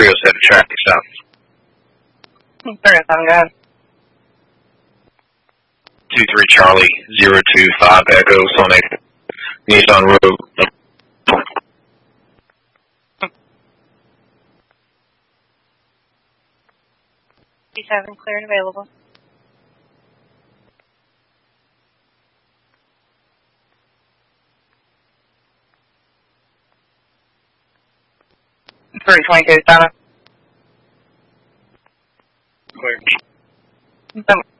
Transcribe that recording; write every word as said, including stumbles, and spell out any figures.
three oh seven traffic stop. three oh seven, go ahead. two three Charlie, zero two five Echo, on a Nissan Road. D seven, clear and available. three twenty-two, Donna. Clear. So